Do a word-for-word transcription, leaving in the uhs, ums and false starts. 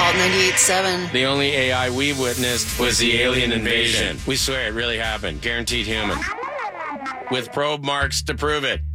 Alt ninety-eight point seven. The only A I we witnessed was the alien invasion. We swear it really happened. Guaranteed human. With probe marks to prove it.